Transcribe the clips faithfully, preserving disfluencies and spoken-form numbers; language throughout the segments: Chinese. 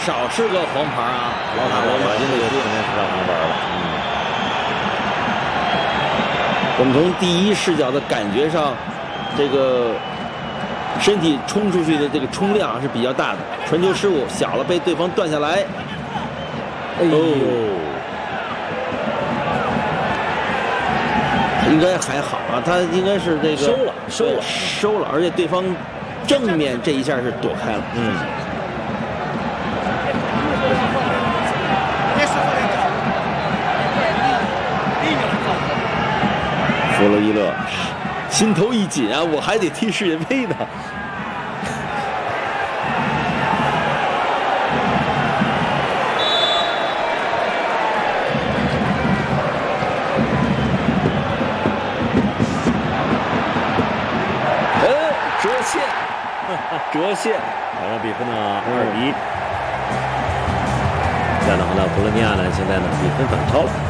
少是个黄牌啊，老塔罗马丁内斯今天是上黄牌了。嗯， 我们从第一视角的感觉上，这个身体冲出去的这个冲量是比较大的，传球失误小了，被对方断下来。 哎呦， 应该还好啊，他应该是这个收了，收了， 收了，而且对方正面这一下是躲开了。 嗯。 弗洛伊勒心头一紧啊，我还得踢世界杯呢。呃，折线，折线， 打上比分呢，二比一。这样的话呢，博洛尼亚呢，现在呢比分反超了。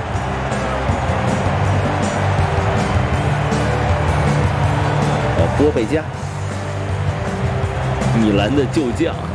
波贝加，米兰的旧将。